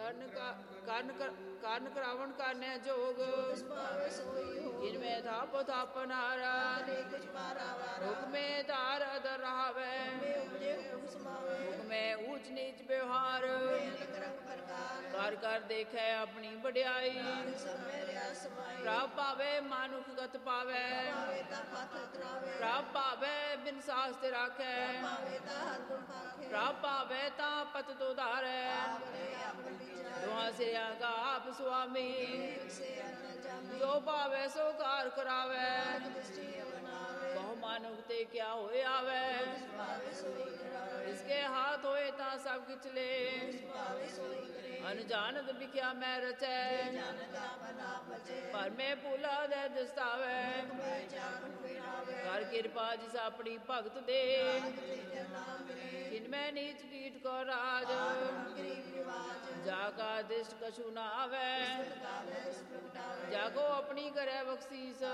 ਕਰਨ ਕਰਾਵਣ ਕਰਨੇ ਜੋਗ ਜਿਨਵੇਂ ਥਾਪ ਥਾਪਨਾਰਾ ਹੁਕਮੇ ਧਾਰ ਅਦਰ ਰਹਾਵੇ ਹੁਕਮੇ ਊਚ ਨੀਚ ਵਿਵਹਾਰ ਕਰ ਕਰ ਦੇਖੈ ਆਪਣੀ ਵਡਿਆਈ ਪ੍ਰਭ ਭਾਵੇ ਮਾਨੁਖ ਗਤ ਪਾਵੇ ਪ੍ਰਭ ਭਾਵੇ ਬਿਨ ਸਾਸ ਤੇ ਰਾਖੈ ਪ੍ਰਭ ਭਾਵੇ ਤਾਂ ਪਤ ਤੋਂ ਧਾਰੈ ਦੋਹਾਂ ਸਿਆਂ ਕਾ ਆਪ ਸੁਆਮੀ ਜੋ ਭਾਵੇ ਸੋ ਕਾਰ ਕਰਾਵੇ ਕਹੋ ਮਾਨੁਖ ਤੇ ਕਿਆ ਹੋਏ ਆਵੇ ਇਸਕੇ ਹਾਥ ਹੋਏ ਤਾਂ ਸਭ ਕਿਛ ਲੈ ਅਨਜਾਨਤ ਵਿਖਿਆ ਮੈਂ ਰਚੈ ਪਰ ਮੈਂ ਭੁਲਾ ਦੇ ਦਸਤਾਵੇ ਕਰ ਕਿਰਪਾ ਜਿਸ ਆਪਣੀ ਭਗਤ ਦੇ ਜਿਨ ਮੈਂ ਨੀਚ ਕੀਟ ਕੋ ਰਾਜ ਜਾ ਕਾ ਦਿਸ਼ਟ ਕਛੂ ਨਾ ਆਵੇ ਜਾਗੋ ਆਪਣੀ ਕਰੇ ਬਖਸ਼ੀਸ